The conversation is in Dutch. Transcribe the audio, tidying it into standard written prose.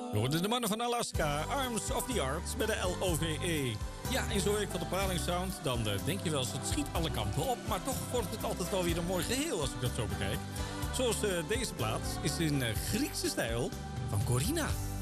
We hoorden de mannen van Alaska, Arms of the Arts bij de LOVE. Ja, in zo'n week van de Paling Sound, dan denk je wel eens, het schiet alle kanten op. Maar toch wordt het altijd wel weer een mooi geheel als ik dat zo bekijk. Zoals deze plaat is in Griekse stijl van Corina.